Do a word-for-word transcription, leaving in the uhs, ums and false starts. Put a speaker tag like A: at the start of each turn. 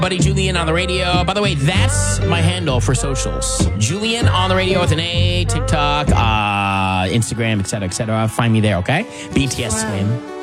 A: Buddy Julian on the radio. By the way, that's my handle for socials. Julian on the radio with an A, TikTok, uh, Instagram, et cetera, et cetera. Find me there, okay? B T S Swim.